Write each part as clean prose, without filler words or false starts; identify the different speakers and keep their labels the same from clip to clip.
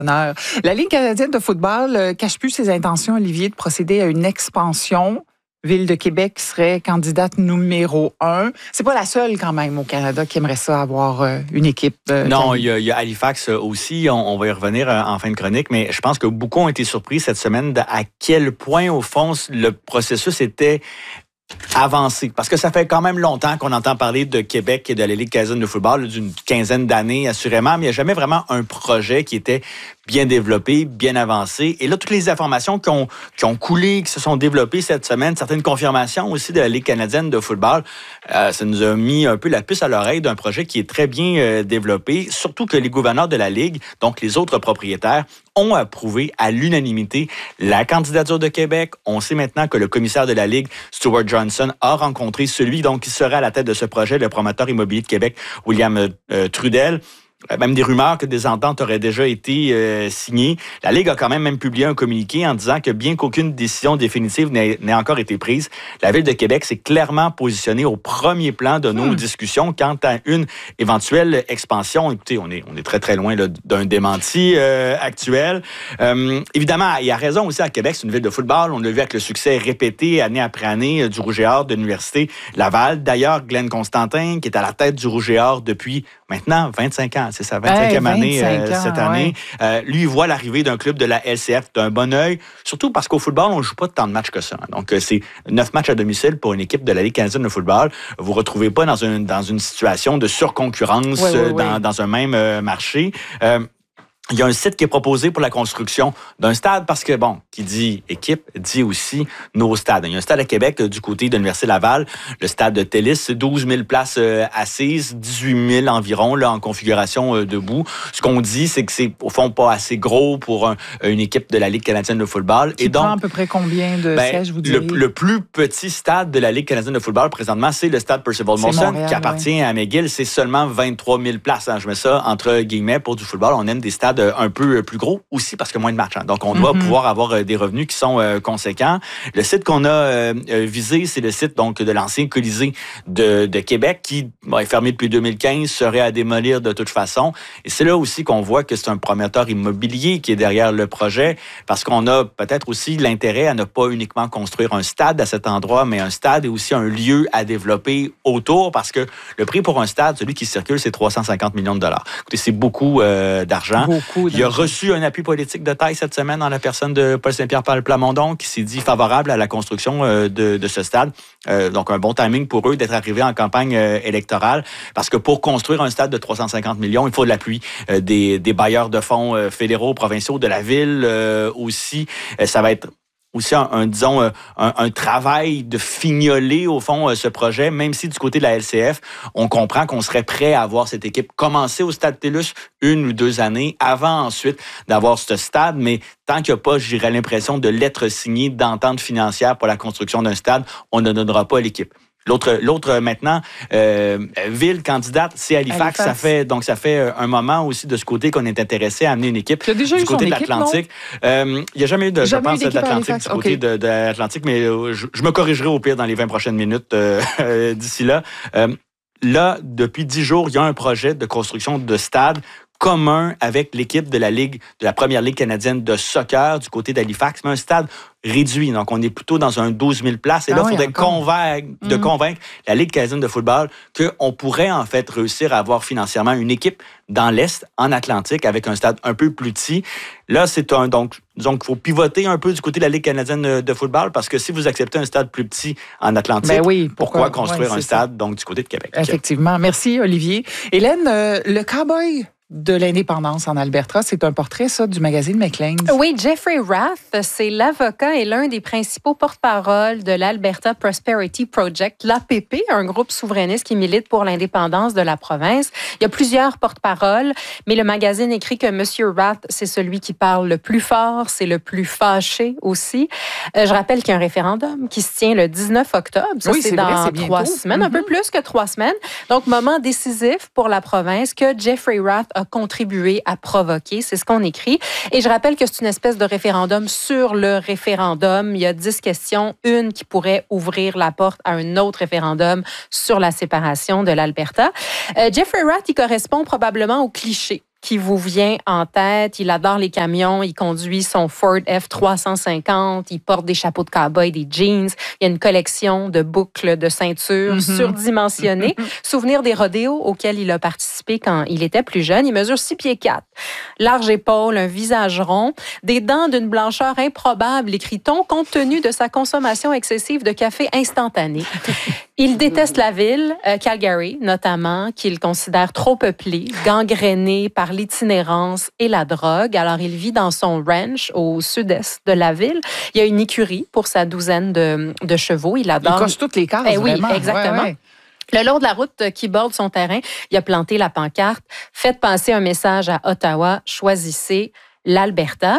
Speaker 1: La Ligue canadienne de football cache plus ses intentions, Olivier, de procéder à une expansion. Ville de Québec serait candidate numéro 1. C'est pas la seule quand même au Canada qui aimerait ça avoir une équipe.
Speaker 2: Non, il y a Halifax aussi. On va y revenir en fin de chronique, mais je pense que beaucoup ont été surpris cette semaine à quel point, au fond, le processus était avancé. Parce que ça fait quand même longtemps qu'on entend parler de Québec et de la Ligue canadienne de football, d'une quinzaine d'années assurément, mais il n'y a jamais vraiment un projet qui était bien développé, bien avancé. Et là, toutes les informations qui ont coulé, qui se sont développées cette semaine, certaines confirmations aussi de la Ligue canadienne de football, ça nous a mis un peu la puce à l'oreille d'un projet qui est très bien développé, surtout que les gouverneurs de la Ligue, donc les autres propriétaires, ont approuvé à l'unanimité la candidature de Québec. On sait maintenant que le commissaire de la Ligue, Stuart Johnson, a rencontré celui donc qui sera à la tête de ce projet, le promoteur immobilier de Québec, William Trudel. Même des rumeurs que des ententes auraient déjà été signées. La Ligue a quand même publié un communiqué en disant que bien qu'aucune décision définitive n'ait encore été prise, la Ville de Québec s'est clairement positionnée au premier plan de nos discussions quant à une éventuelle expansion. Écoutez, on est très, très loin là, d'un démenti actuel. Évidemment, il y a raison aussi à Québec, c'est une ville de football. On l'a vu avec le succès répété année après année du Rouge et Or de l'Université Laval. D'ailleurs, Glenn Constantin, qui est à la tête du Rouge et Or depuis maintenant 25 ans. C'est sa 25e année cette année. Ouais. Lui, il voit l'arrivée d'un club de la LCF d'un bon œil, surtout parce qu'au football, on ne joue pas tant de matchs que ça. Donc, c'est 9 matchs à domicile pour une équipe de la Ligue canadienne de football. Vous ne retrouvez pas dans une situation de surconcurrence dans un même marché. Il y a un site qui est proposé pour la construction d'un stade parce que, qui dit équipe, dit aussi nos stades. Il y a un stade à Québec du côté de l'Université Laval, le stade de Télis, 12 000 places assises, 18 000 environ là, en configuration debout. Ce qu'on dit, c'est que c'est au fond pas assez gros pour une équipe de la Ligue canadienne de football.
Speaker 1: Qui prend à peu près combien de sièges, vous direz?
Speaker 2: Le plus petit stade de la Ligue canadienne de football présentement, c'est le stade Percival Molson, qui appartient à McGill. C'est seulement 23 000 places. Je mets ça entre guillemets pour du football. On aime des stades un peu plus gros aussi parce que moins de matchs. Donc, on doit pouvoir avoir des revenus qui sont conséquents. Le site qu'on a visé, c'est le site donc de l'ancien Colisée de Québec qui est fermé depuis 2015, serait à démolir de toute façon. Et c'est là aussi qu'on voit que c'est un promoteur immobilier qui est derrière le projet parce qu'on a peut-être aussi l'intérêt à ne pas uniquement construire un stade à cet endroit, mais un stade est aussi un lieu à développer autour parce que le prix pour un stade, celui qui circule, c'est 350 millions de dollars. Écoutez, c'est beaucoup d'argent. Il a reçu un appui politique de taille cette semaine dans la personne de Paul Saint-Pierre Plamondon qui s'est dit favorable à la construction de ce stade. Donc, un bon timing pour eux d'être arrivés en campagne électorale parce que pour construire un stade de 350 millions, il faut de l'appui des bailleurs de fonds fédéraux, provinciaux, de la ville aussi. Ça va être aussi un travail de fignoler, au fond, ce projet, même si du côté de la LCF, on comprend qu'on serait prêt à voir cette équipe commencer au Stade TELUS 1 ou 2 années, avant ensuite d'avoir ce stade, mais tant qu'il n'y a pas, je dirais, l'impression de lettres signées d'entente financière pour la construction d'un stade, on ne donnera pas à l'équipe. L'autre maintenant, ville candidate, c'est Halifax. Ça fait un moment aussi de ce côté qu'on est intéressé à amener une équipe du côté de l'Atlantique. Il n'y a jamais eu de, je pense, d'Atlantique du côté de l'Atlantique, mais je me corrigerai au pire dans les 20 prochaines minutes d'ici là. Là, depuis 10 jours, il y a un projet de construction de stade commun avec l'équipe de la Première Ligue canadienne de soccer du côté d'Halifax, mais un stade réduit. Donc, on est plutôt dans un 12 000 places. Et là, il faudrait convaincre la Ligue canadienne de football qu'on pourrait, en fait, réussir à avoir financièrement une équipe dans l'Est, en Atlantique, avec un stade un peu plus petit. Là, donc, il faut pivoter un peu du côté de la Ligue canadienne de football, parce que si vous acceptez un stade plus petit en Atlantique, pourquoi construire un stade donc du côté de Québec?
Speaker 1: Effectivement. Merci, Olivier. Hélène, le cowboy de l'indépendance en Alberta, c'est un portrait, ça, du magazine Maclean's.
Speaker 3: Oui, Jeffrey Rath, c'est l'avocat et l'un des principaux porte-parole de l'Alberta Prosperity Project, l'APP, un groupe souverainiste qui milite pour l'indépendance de la province. Il y a plusieurs porte-paroles, mais le magazine écrit que M. Rath, c'est celui qui parle le plus fort, c'est le plus fâché aussi. Je rappelle qu'il y a un référendum qui se tient le 19 octobre. Ça, c'est dans 3 semaines, un peu plus que 3 semaines. Donc, moment décisif pour la province que Jeffrey Rath a contribué à provoquer. C'est ce qu'on écrit. Et je rappelle que c'est une espèce de référendum sur le référendum. Il y a 10 questions, une qui pourrait ouvrir la porte à un autre référendum sur la séparation de l'Alberta. Jeffrey Rath, il correspond probablement au cliché qui vous vient en tête? Il adore les camions, il conduit son Ford F350, il porte des chapeaux de cow-boy, des jeans, il y a une collection de boucles de ceinture surdimensionnées. Souvenir des rodéos auxquels il a participé quand il était plus jeune. Il mesure 6 pieds 4, large épaule, un visage rond, des dents d'une blancheur improbable, écrit-on, compte tenu de sa consommation excessive de café instantané. Il déteste la ville, Calgary notamment, qu'il considère trop peuplée, gangrénée par l'itinérance et la drogue. Alors, il vit dans son ranch au sud-est de la ville. Il y a une écurie pour sa douzaine de chevaux. Il adore...
Speaker 1: Il coche toutes les cases,
Speaker 3: oui,
Speaker 1: vraiment.
Speaker 3: exactement.
Speaker 1: Ouais.
Speaker 3: Le long de la route qui borde son terrain, il a planté la pancarte « Faites passer un message à Ottawa, choisissez l'Alberta ».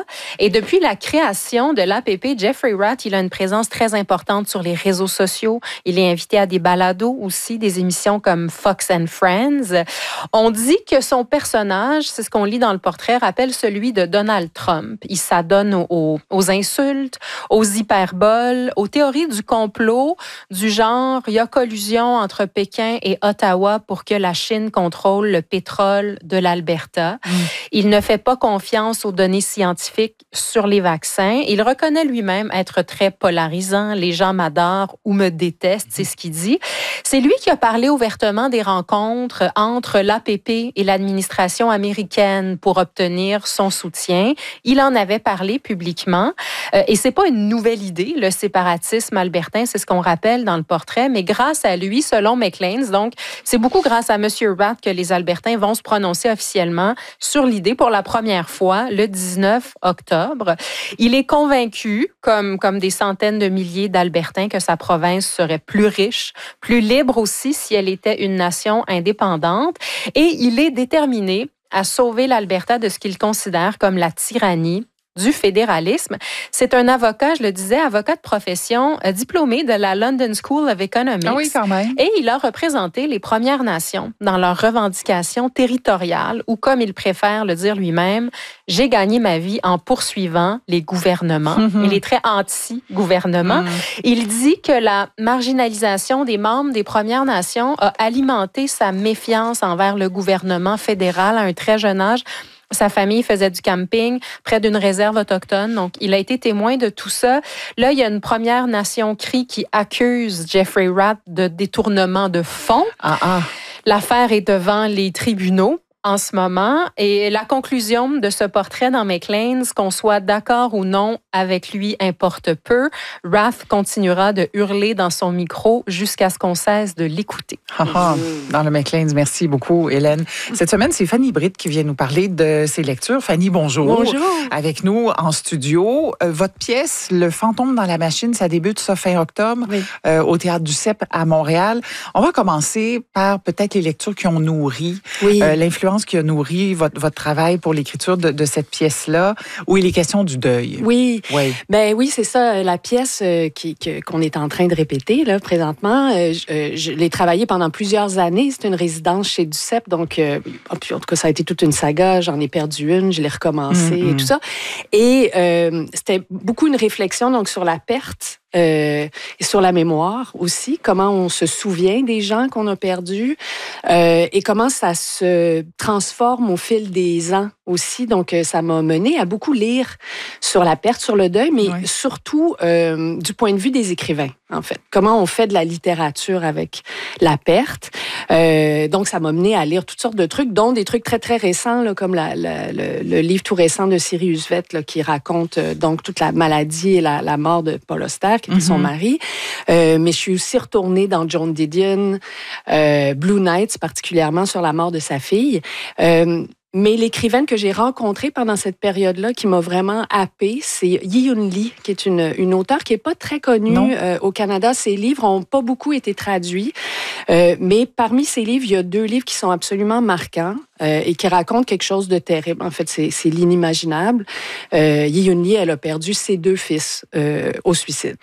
Speaker 3: Et depuis la création de l'APP, Jeffrey Rath, il a une présence très importante sur les réseaux sociaux. Il est invité à des balados aussi, des émissions comme Fox and Friends. On dit que son personnage, c'est ce qu'on lit dans le portrait, rappelle celui de Donald Trump. Il s'adonne aux insultes, aux hyperboles, aux théories du complot, du genre, il y a collusion entre Pékin et Ottawa pour que la Chine contrôle le pétrole de l'Alberta. Il ne fait pas confiance aux données scientifiques sur les vaccins. Il reconnaît lui-même être très polarisant. Les gens m'adorent ou me détestent, c'est ce qu'il dit. C'est lui qui a parlé ouvertement des rencontres entre l'APP et l'administration américaine pour obtenir son soutien. Il en avait parlé publiquement. Et c'est pas une nouvelle idée, le séparatisme albertain, c'est ce qu'on rappelle dans le portrait, mais grâce à lui, selon Maclean's, donc c'est beaucoup grâce à M. Rath que les Albertains vont se prononcer officiellement sur l'idée pour la première fois le 19 octobre. Il est convaincu, comme des centaines de milliers d'Albertains, que sa province serait plus riche, plus libre aussi si elle était une nation indépendante. Et il est déterminé à sauver l'Alberta de ce qu'il considère comme la tyrannie du fédéralisme. C'est un avocat, je le disais, avocat de profession, diplômé de la London School of Economics.
Speaker 1: Ah oui, quand même.
Speaker 3: Et il a représenté les Premières Nations dans leurs revendications territoriales ou, comme il préfère le dire lui-même, j'ai gagné ma vie en poursuivant les gouvernements. Il est très anti-gouvernement. Il dit que la marginalisation des membres des Premières Nations a alimenté sa méfiance envers le gouvernement fédéral à un très jeune âge. Sa famille faisait du camping près d'une réserve autochtone. Donc, il a été témoin de tout ça. Là, il y a une Première Nation Cree qui accuse Jeffrey Rath de détournement de fonds. L'affaire est devant les tribunaux en ce moment. Et la conclusion de ce portrait dans Maclean's, qu'on soit d'accord ou non avec lui, importe peu. Rath continuera de hurler dans son micro jusqu'à ce qu'on cesse de l'écouter.
Speaker 1: Dans le Maclean's, merci beaucoup, Hélène. Cette semaine, c'est Fanny Britt qui vient nous parler de ses lectures. Fanny, bonjour.
Speaker 3: Bonjour.
Speaker 1: Avec nous en studio. Votre pièce, Le fantôme dans la machine, ça débute ça fin octobre au Théâtre du CEP à Montréal. On va commencer par peut-être les lectures qui ont nourri l'influence qui a nourri votre travail pour l'écriture de cette pièce-là, où il est question du deuil.
Speaker 4: Oui. Ben oui, c'est ça. La pièce qu'on est en train de répéter là présentement, je l'ai travaillée pendant plusieurs années. C'est une résidence chez Duceppe, donc en tout cas, ça a été toute une saga. J'en ai perdu une, je l'ai recommencée et tout ça. Et c'était beaucoup une réflexion donc sur la perte. Et sur la mémoire aussi, comment on se souvient des gens qu'on a perdus et comment ça se transforme au fil des ans aussi. Donc, ça m'a mené à beaucoup lire sur la perte, sur le deuil, mais surtout du point de vue des écrivains, en fait. Comment on fait de la littérature avec la perte. Donc, ça m'a mené à lire toutes sortes de trucs, dont des trucs très, très récents, là, comme le livre tout récent de Sirius Vett, là, qui raconte donc toute la maladie et la mort de Paul Auster, qui était son mari. Mais je suis aussi retournée dans Joan Didion, Blue Nights, particulièrement sur la mort de sa fille. Mais l'écrivaine que j'ai rencontrée pendant cette période-là, qui m'a vraiment happée, c'est Yi-Yun Lee, qui est une auteure qui n'est pas très connue au Canada. Ses livres n'ont pas beaucoup été traduits, mais parmi ses livres, il y a 2 livres qui sont absolument marquants et qui racontent quelque chose de terrible. En fait, c'est l'inimaginable. Yi-Yun Lee, elle a perdu ses 2 fils au suicide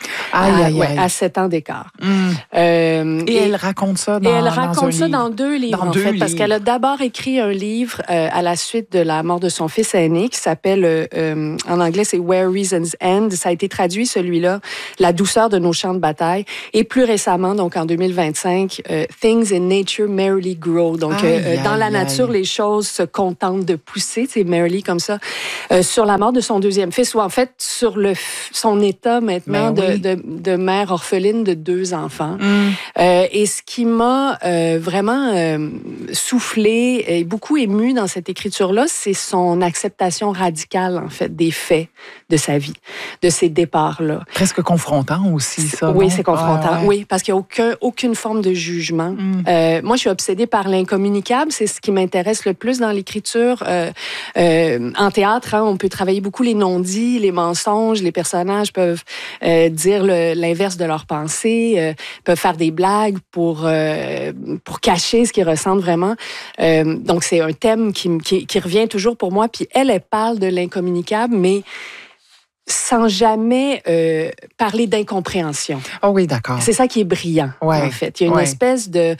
Speaker 4: à 7 ans d'écart.
Speaker 1: Et elle raconte ça
Speaker 4: dans 2 livres, en fait, parce qu'elle a d'abord écrit un livre à la suite de la mort de son fils aîné, qui s'appelle, en anglais, c'est Where Reasons End. Ça a été traduit, celui-là, La douceur de nos champs de bataille. Et plus récemment, donc en 2025, Things in Nature Merrily Grow. Donc, dans la nature, les choses se contentent de pousser, c'est Marilee comme ça, sur la mort de son deuxième fils, ou en fait sur son état maintenant de mère orpheline de 2 enfants. Et ce qui m'a vraiment soufflé et beaucoup ému dans cette écriture-là, c'est son acceptation radicale, en fait, des faits de sa vie, de ces départs-là.
Speaker 1: Presque confrontant aussi, ça.
Speaker 4: Oui,
Speaker 1: non?
Speaker 4: c'est confrontant. Oui, parce qu'il n'y a aucune forme de jugement. Moi, je suis obsédée par l'incommunicable. C'est ce qui m'intéresse le plus dans l'écriture. En théâtre, on peut travailler beaucoup les non-dits, les mensonges. Les personnages peuvent dire l'inverse de leurs pensées, peuvent faire des blagues pour cacher ce qu'ils ressentent vraiment. Donc, c'est un thème qui revient toujours pour moi. Puis elle parle de l'incommunicable, mais sans jamais parler d'incompréhension.
Speaker 1: Oh oui, d'accord.
Speaker 4: C'est ça qui est brillant, en fait. Il y a une espèce de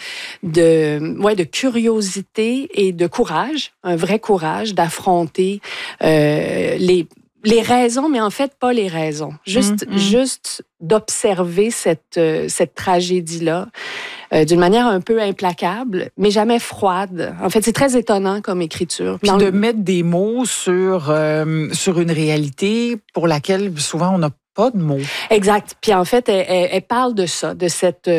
Speaker 4: curiosité et de courage, un vrai courage d'affronter les raisons, mais en fait, pas les raisons. Juste d'observer cette tragédie-là d'une manière un peu implacable, mais jamais froide. En fait, c'est très étonnant comme écriture.
Speaker 1: Puis de mettre des mots sur une réalité pour laquelle souvent on n'a pas de mots.
Speaker 4: Exact. Puis en fait, elle parle de ça, de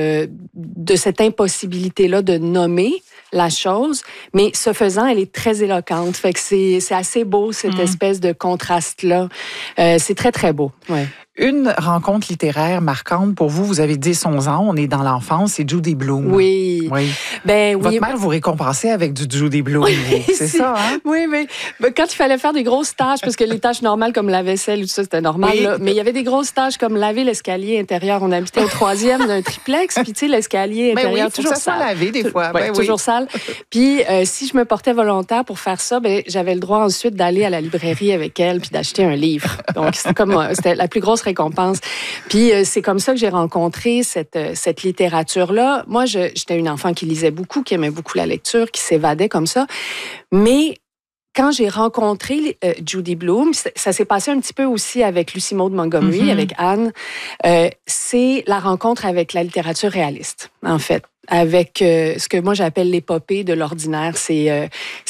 Speaker 4: cette impossibilité-là de nommer la chose, mais ce faisant, elle est très éloquente. Fait que c'est assez beau, cette espèce de contraste-là. C'est très, très beau. Ouais.
Speaker 1: Une rencontre littéraire marquante pour vous, vous avez 10-11 ans, on est dans l'enfance, c'est Judy Blume.
Speaker 4: Oui. Ben,
Speaker 1: Votre mère vous récompensait avec du Judy Blume. C'est ça, hein?
Speaker 4: Oui, mais quand il fallait faire des grosses tâches, parce que les tâches normales comme la vaisselle ou tout ça, c'était normal, là, mais il y avait des grosses tâches comme laver l'escalier intérieur. On habitait au 3e d'un triplex, puis tu sais, l'escalier intérieur, toujours sale.
Speaker 1: Laver des fois.
Speaker 4: Toujours sale. Puis si je me portais volontaire pour faire ça, j'avais le droit ensuite d'aller à la librairie avec elle puis d'acheter un livre. Donc, c'était la plus grosse récompense. Puis c'est comme ça que j'ai rencontré cette littérature-là. Moi, j'étais une enfant qui lisait beaucoup, qui aimait beaucoup la lecture, qui s'évadait comme ça. Mais quand j'ai rencontré Judy Blume, ça s'est passé un petit peu aussi avec Lucy Maud Montgomery, avec Anne, c'est la rencontre avec la littérature réaliste, en fait. Avec ce que moi j'appelle l'épopée de l'ordinaire. C'est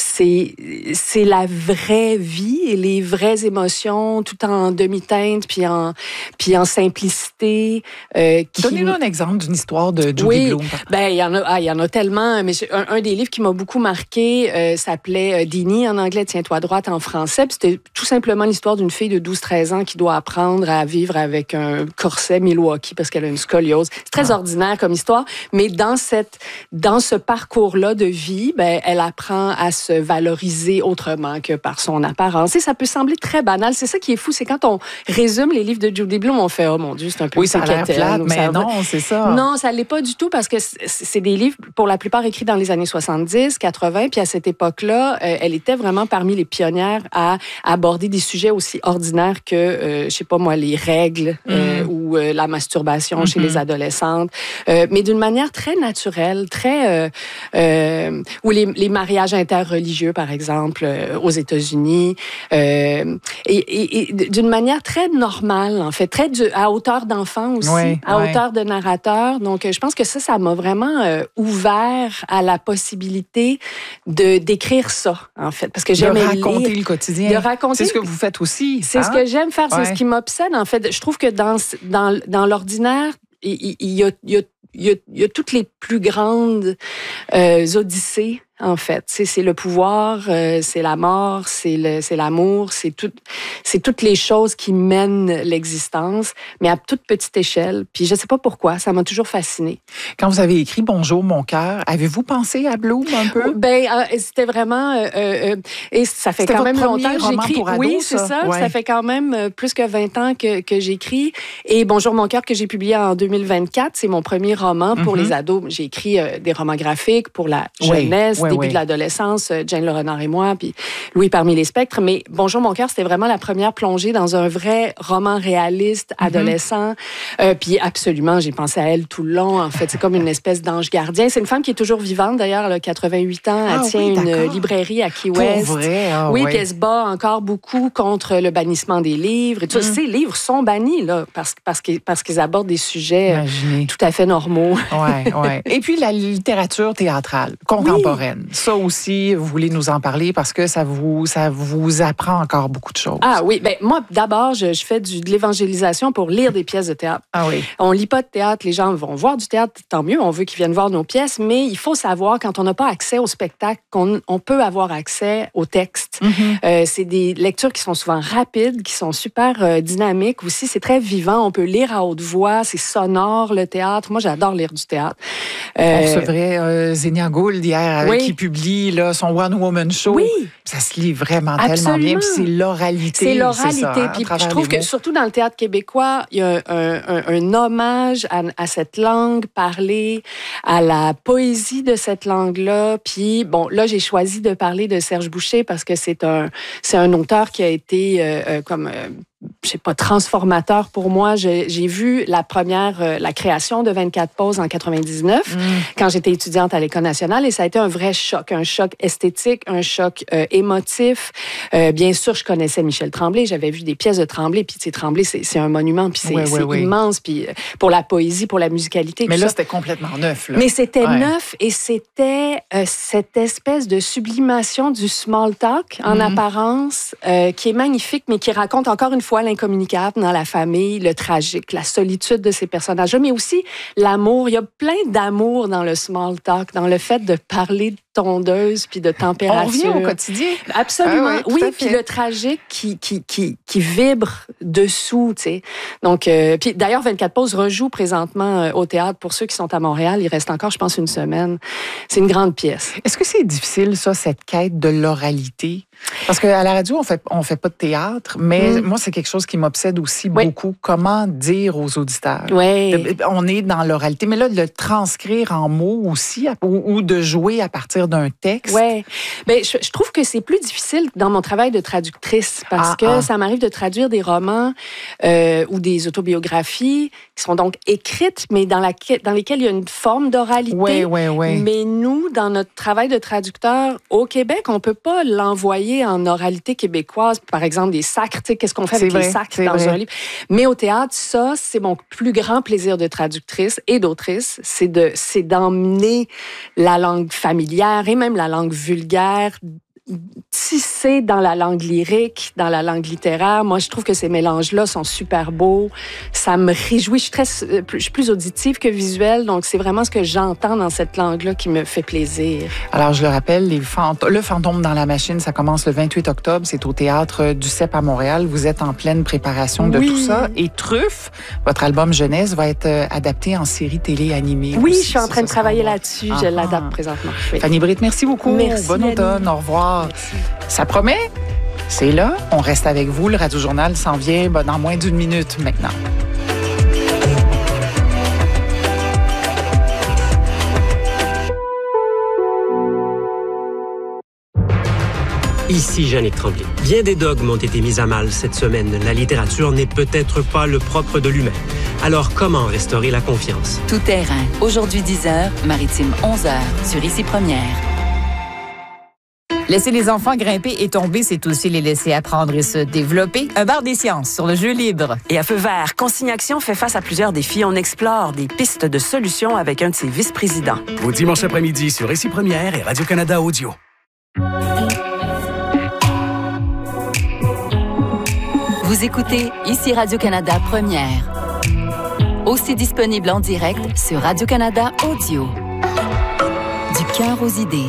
Speaker 4: la vraie vie et les vraies émotions, tout en demi-teinte, puis en simplicité.
Speaker 1: Donnez-nous un exemple d'une histoire de Judy Blume.
Speaker 4: Ben il y en a tellement. Mais un des livres qui m'a beaucoup marqué s'appelait Dini en anglais, Tiens-toi droite en français. Puis c'était tout simplement l'histoire d'une fille de 12-13 ans qui doit apprendre à vivre avec un corset Milwaukee parce qu'elle a une scoliose. C'est très ordinaire comme histoire, mais dans ce parcours-là de vie, elle apprend à se valoriser autrement que par son apparence. Et ça peut sembler très banal. C'est ça qui est fou, c'est quand on résume les livres de Judy Blume, on fait « Oh mon Dieu, c'est un peu
Speaker 1: ça a l'air plate, mais non, c'est ça. »
Speaker 4: Non, ça ne l'est pas du tout parce que c'est des livres, pour la plupart, écrits dans les années 70, 80, puis à cette époque-là, elle était vraiment parmi les pionnières à aborder des sujets aussi ordinaires que, je sais pas moi, les règles ou la masturbation chez les adolescentes, mais d'une manière très naturelle, très... ou les mariages interreligieux, par exemple, aux États-Unis, et d'une manière très normale, en fait, très à hauteur d'enfant aussi, hauteur de narrateur. Donc, je pense que ça m'a vraiment ouvert à la possibilité d'écrire ça, en fait, parce que j'aimais
Speaker 1: raconter le quotidien.
Speaker 4: De raconter.
Speaker 1: C'est ce que vous faites aussi.
Speaker 4: C'est ce que j'aime faire, c'est ce qui m'obsède, en fait. Je trouve que dans l'ordinaire, il y a toutes les plus grandes odyssées, en fait. C'est le pouvoir, c'est la mort, c'est l'amour, c'est toutes les choses qui mènent l'existence, mais à toute petite échelle. Puis je sais pas pourquoi, ça m'a toujours fascinée.
Speaker 1: Quand vous avez écrit Bonjour mon cœur, avez-vous pensé à Blume un peu?
Speaker 4: C'était vraiment... et ça fait quand même longtemps que j'écris. Oui, c'est ça. Ouais. Ça fait quand même plus que 20 ans que j'écris. Et Bonjour mon cœur, que j'ai publié en 2024, c'est mon premier roman pour les ados. J'ai écrit des romans graphiques pour la jeunesse, début de l'adolescence, Jane Le Renard et moi, puis Louis parmi les spectres. Mais Bonjour mon cœur, c'était vraiment la première plongée dans un vrai roman réaliste, adolescent. Puis absolument, j'ai pensé à elle tout le long. En fait, c'est comme une espèce d'ange gardien. C'est une femme qui est toujours vivante, d'ailleurs, elle a 88 ans. Elle tient une librairie à Key West.
Speaker 1: Pour vrai?
Speaker 4: Puis elle se bat encore beaucoup contre le bannissement des livres. Et tout. Ces livres sont bannis, là, parce qu'ils abordent des sujets tout à fait normaux.
Speaker 1: Et puis la littérature théâtrale, contemporaine. semaine. Ça aussi, vous voulez nous en parler parce que ça vous apprend encore beaucoup de choses.
Speaker 4: Ah oui, ben moi, d'abord, je fais de l'évangélisation pour lire des pièces de théâtre.
Speaker 1: Ah oui.
Speaker 4: On lit pas de théâtre, les gens vont voir du théâtre, tant mieux, on veut qu'ils viennent voir nos pièces, mais il faut savoir, quand on n'a pas accès au spectacle, qu'on peut avoir accès au texte.
Speaker 1: Mm-hmm.
Speaker 4: C'est des lectures qui sont souvent rapides, qui sont super dynamiques aussi. C'est très vivant, on peut lire à haute voix, c'est sonore, le théâtre. Moi, j'adore lire du théâtre.
Speaker 1: On recevrait Zénia Gould hier, qui publie là, son One Woman Show.
Speaker 4: Oui.
Speaker 1: Ça se lit vraiment
Speaker 4: Absolument.
Speaker 1: tellement bien. Puis c'est l'oralité.
Speaker 4: C'est l'oralité.
Speaker 1: Ça,
Speaker 4: Puis je trouve que surtout dans le théâtre québécois, il y a un hommage à cette langue parlée, à la poésie de cette langue-là. Puis bon, là, j'ai choisi de parler de Serge Boucher parce que c'est un auteur qui a été je sais pas, transformateur pour moi. J'ai vu la création de 24 pauses en 99, quand j'étais étudiante à l'École nationale, et ça a été un vrai choc, un choc esthétique, un choc émotif. Bien sûr, je connaissais Michel Tremblay, j'avais vu des pièces de Tremblay, puis Tremblay, c'est un monument, puis c'est immense, puis pour la poésie, pour la musicalité.
Speaker 1: Mais là, c'était complètement neuf. Là.
Speaker 4: Mais c'était neuf, et c'était cette espèce de sublimation du small talk, en apparence, qui est magnifique, mais qui raconte encore une fois l'incommunicable dans la famille, le tragique, la solitude de ces personnages-là, mais aussi l'amour. Il y a plein d'amour dans le small talk, dans le fait de parler de tondeuse puis de température.
Speaker 1: On revient au quotidien.
Speaker 4: Absolument. Oui, puis le tragique qui vibre dessous, tu sais. Donc, puis d'ailleurs, 24 pauses rejoue présentement au théâtre. Pour ceux qui sont à Montréal, il reste encore, je pense, une semaine. C'est une grande pièce.
Speaker 1: Est-ce que c'est difficile, ça, cette quête de l'oralité? Parce qu'à la radio, on fait pas de théâtre, mais moi, c'est quelque chose qui m'obsède aussi beaucoup. Comment dire aux auditeurs?
Speaker 4: Oui.
Speaker 1: On est dans l'oralité, mais là, de le transcrire en mots aussi, ou de jouer à partir d'un texte.
Speaker 4: Oui. Bien, je trouve que c'est plus difficile dans mon travail de traductrice, parce que ça m'arrive de traduire des romans ou des autobiographies qui sont donc écrites, mais dans lesquelles il y a une forme d'oralité.
Speaker 1: Oui.
Speaker 4: Mais nous, dans notre travail de traducteur au Québec, on peut pas l'envoyer en oralité québécoise, par exemple des sacres, tu sais, qu'est-ce qu'on fait avec les sacres dans un livre. Mais au théâtre, ça, c'est mon plus grand plaisir de traductrice et d'autrice, c'est d'emmener la langue familière et même la langue vulgaire, tissé dans la langue lyrique, dans la langue littéraire. Moi, je trouve que ces mélanges-là sont super beaux. Ça me réjouit. Je suis plus auditive que visuelle, donc c'est vraiment ce que j'entends dans cette langue-là qui me fait plaisir.
Speaker 1: Alors, je le rappelle, le Fantôme dans la machine, ça commence le 28 octobre. C'est au Théâtre du CEP à Montréal. Vous êtes en pleine préparation de tout ça. Et Truffe, votre album jeunesse, va être adapté en série télé animée.
Speaker 4: Oui,
Speaker 1: aussi,
Speaker 4: je suis en train de travailler là-dessus. Je l'adapte présentement. Oui.
Speaker 1: Fanny Britt, merci beaucoup.
Speaker 4: Merci,
Speaker 1: bon automne. Au revoir.
Speaker 4: Merci.
Speaker 1: Ça promet? C'est là. On reste avec vous. Le Radio Journal s'en vient dans moins d'une minute maintenant.
Speaker 5: Ici Jannick Tremblay. Bien des dogmes ont été mis à mal cette semaine. La littérature n'est peut-être pas le propre de l'humain. Alors, comment restaurer la confiance?
Speaker 6: Tout terrain. Aujourd'hui 10h, Maritime 11h, sur Ici Première.
Speaker 7: Laisser les enfants grimper et tomber, c'est aussi les laisser apprendre et se développer. Un bar des sciences sur le jeu libre.
Speaker 8: Et à Feu vert, Consigne Action fait face à plusieurs défis. On explore des pistes de solutions avec un de ses vice-présidents.
Speaker 9: Au dimanche après-midi sur Ici Première et Radio-Canada Audio.
Speaker 6: Vous écoutez Ici Radio-Canada Première. Aussi disponible en direct sur Radio-Canada Audio. Du cœur aux idées.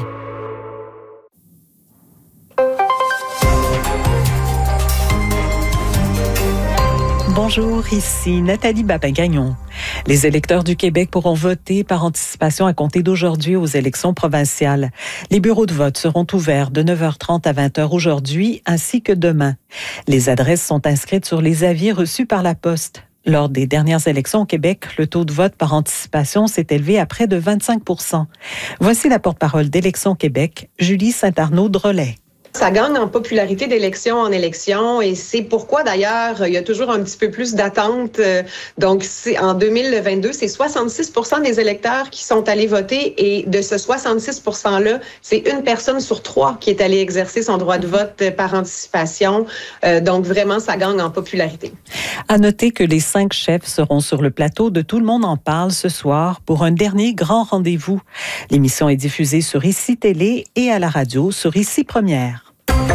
Speaker 10: Bonjour, ici Nathalie Babin-Gagnon. Les électeurs du Québec pourront voter par anticipation à compter d'aujourd'hui aux élections provinciales. Les bureaux de vote seront ouverts de 9h30 à 20h aujourd'hui ainsi que demain. Les adresses sont inscrites sur les avis reçus par la poste. Lors des dernières élections au Québec, le taux de vote par anticipation s'est élevé à près de 25 %. Voici la porte-parole d'Élections Québec, Julie Saint-Arnaud-Drolet.
Speaker 11: Ça gagne en popularité d'élection en élection et c'est pourquoi d'ailleurs il y a toujours un petit peu plus d'attente. Donc en 2022, c'est 66 % des électeurs qui sont allés voter et de ce 66 %-là, c'est une personne sur 3 qui est allée exercer son droit de vote par anticipation. Donc vraiment, ça gagne en popularité.
Speaker 10: À noter que les 5 chefs seront sur le plateau de Tout le monde en parle ce soir pour un dernier grand rendez-vous. L'émission est diffusée sur ICI Télé et à la radio sur ICI Première.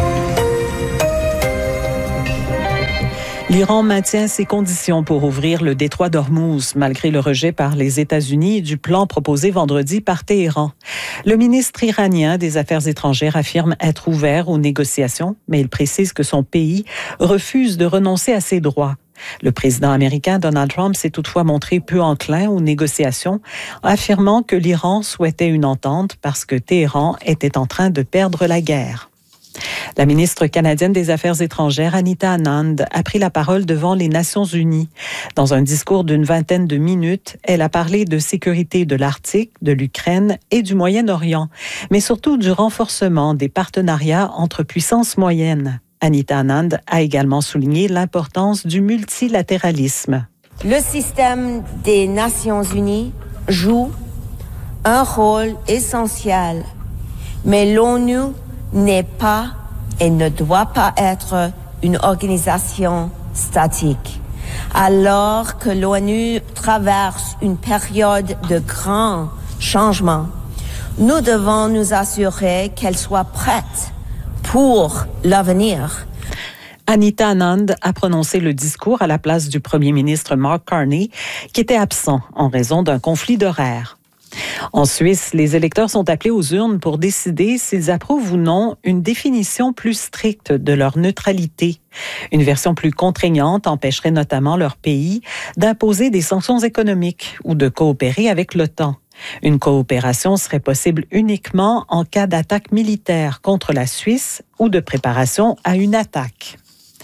Speaker 10: L'Iran maintient ses conditions pour ouvrir le détroit d'Ormuz, malgré le rejet par les États-Unis du plan proposé vendredi par Téhéran. Le ministre iranien des Affaires étrangères affirme être ouvert aux négociations, mais il précise que son pays refuse de renoncer à ses droits. Le président américain Donald Trump s'est toutefois montré peu enclin aux négociations, affirmant que l'Iran souhaitait une entente parce que Téhéran était en train de perdre la guerre. La ministre canadienne des Affaires étrangères, Anita Anand, a pris la parole devant les Nations unies. Dans un discours d'une vingtaine de minutes, elle a parlé de sécurité de l'Arctique, de l'Ukraine et du Moyen-Orient, mais surtout du renforcement des partenariats entre puissances moyennes. Anita Anand a également souligné l'importance du multilatéralisme.
Speaker 12: Le système des Nations unies joue un rôle essentiel, mais l'ONU n'est pas et ne doit pas être une organisation statique. Alors que l'ONU traverse une période de grands changements, nous devons nous assurer qu'elle soit prête pour l'avenir.
Speaker 10: Anita Anand a prononcé le discours à la place du premier ministre Mark Carney, qui était absent en raison d'un conflit d'horaire. En Suisse, les électeurs sont appelés aux urnes pour décider s'ils approuvent ou non une définition plus stricte de leur neutralité. Une version plus contraignante empêcherait notamment leur pays d'imposer des sanctions économiques ou de coopérer avec l'OTAN. Une coopération serait possible uniquement en cas d'attaque militaire contre la Suisse ou de préparation à une attaque.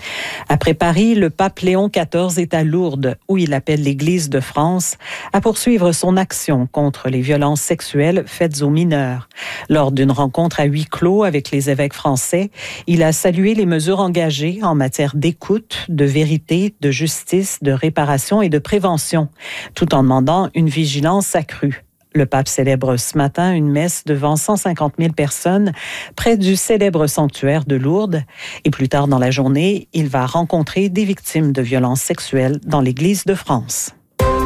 Speaker 10: Après Paris, le pape Léon XIV est à Lourdes, où il appelle l'Église de France à poursuivre son action contre les violences sexuelles faites aux mineurs. Lors d'une rencontre à huis clos avec les évêques français, il a salué les mesures engagées en matière d'écoute, de vérité, de justice, de réparation et de prévention, tout en demandant une vigilance accrue. Le pape célèbre ce matin une messe devant 150 000 personnes près du célèbre sanctuaire de Lourdes. Et plus tard dans la journée, il va rencontrer des victimes de violences sexuelles dans l'Église de France.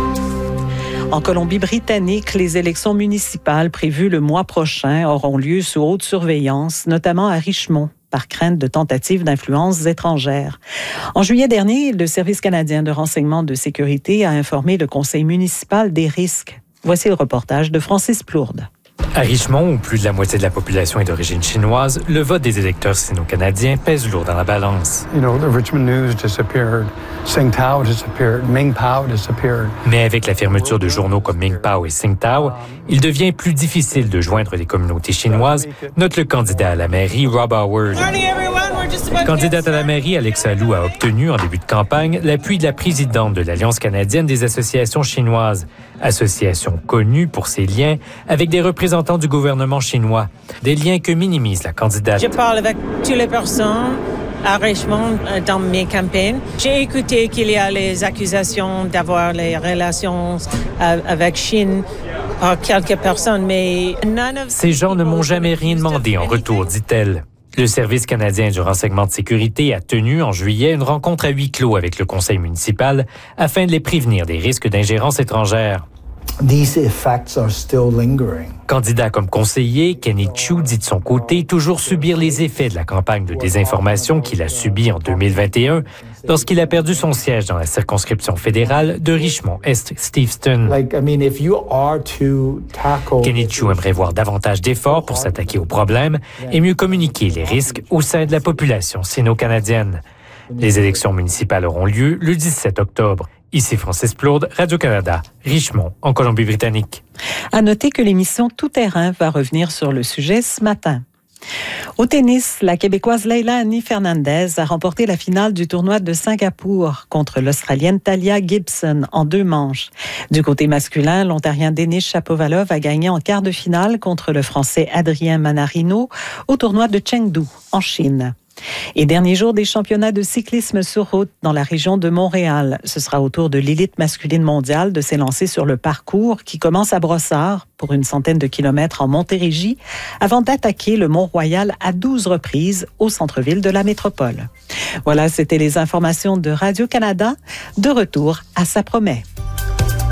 Speaker 10: En Colombie-Britannique, les élections municipales prévues le mois prochain auront lieu sous haute surveillance, notamment à Richmond, par crainte de tentatives d'influences étrangères. En juillet dernier, le Service canadien de renseignement de sécurité a informé le conseil municipal des risques. Voici le reportage de Francis Plourde.
Speaker 13: À Richmond, où plus de la moitié de la population est d'origine chinoise, le vote des électeurs sino-canadiens pèse lourd dans la balance. Mais avec la fermeture de journaux comme Mingpao et Tsingtao, il devient plus difficile de joindre les communautés chinoises, note le candidat à la mairie, Rob Howard. Candidate à la mairie, Alexa Liu a obtenu, en début de campagne, l'appui de la présidente de l'Alliance canadienne des associations chinoises, association connue pour ses liens avec des représentants du gouvernement chinois, des liens que minimise la candidate.
Speaker 14: Je parle avec toutes les personnes à Richmond dans mes campagnes. J'ai écouté qu'il y a les accusations d'avoir les relations avec Chine par quelques personnes, mais
Speaker 13: ces gens ne m'ont jamais rien demandé en retour, dit-elle. Le Service canadien du renseignement de sécurité a tenu en juillet une rencontre à huis clos avec le conseil municipal afin de les prévenir des risques d'ingérence étrangère. Candidat comme conseiller, Kenny Chiu dit de son côté toujours subir les effets de la campagne de désinformation qu'il a subie en 2021 lorsqu'il a perdu son siège dans la circonscription fédérale de Richmond-Est-Steveston. Kenny Chiu aimerait voir davantage d'efforts pour s'attaquer aux problèmes et mieux communiquer les risques au sein de la population sino-canadienne. Les élections municipales auront lieu le 17 octobre. Ici Francis Plourde, Radio-Canada, Richmond, en Colombie-Britannique.
Speaker 10: À noter que l'émission Tout terrain va revenir sur le sujet ce matin. Au tennis, la Québécoise Leila Annie Fernandez a remporté la finale du tournoi de Singapour contre l'Australienne Talia Gibson en 2 manches. Du côté masculin, l'Ontarien Denis Shapovalov a gagné en quart de finale contre le Français Adrien Manarino au tournoi de Chengdu, en Chine. Et dernier jour des championnats de cyclisme sur route dans la région de Montréal. Ce sera au tour de l'élite masculine mondiale de s'élancer sur le parcours qui commence à Brossard pour une centaine de kilomètres en Montérégie avant d'attaquer le Mont-Royal à 12 reprises au centre-ville de la métropole. Voilà, c'était les informations de Radio-Canada. De retour à Ça promet.